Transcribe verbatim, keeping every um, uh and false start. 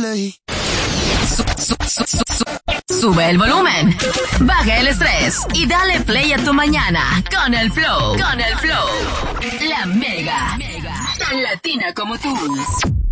play. Su- su- su- su- su- Sube el volumen, baja el estrés y dale play a tu mañana con el flow, con el flow. La Mega, tan latina como tú.